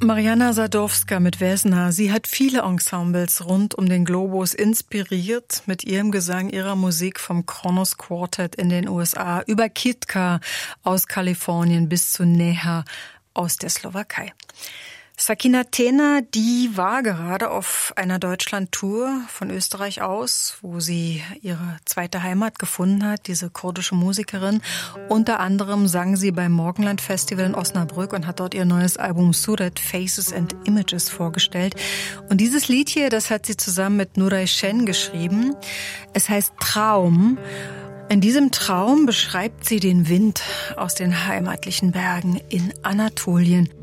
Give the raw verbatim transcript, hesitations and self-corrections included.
Mariana Sadowska mit Vesna. Sie hat viele Ensembles rund um den Globus inspiriert mit ihrem Gesang, ihrer Musik, vom Kronos Quartet in den U S A über Kitka aus Kalifornien bis zu Neha aus der Slowakei. Sakina Tena, die war gerade auf einer Deutschland-Tour von Österreich aus, wo sie ihre zweite Heimat gefunden hat, diese kurdische Musikerin. Unter anderem sang sie beim Morgenland Festival in Osnabrück und hat dort ihr neues Album Surat Faces and Images vorgestellt. Und dieses Lied hier, das hat sie zusammen mit Nuray Şen geschrieben. Es heißt Traum. In diesem Traum beschreibt sie den Wind aus den heimatlichen Bergen in Anatolien.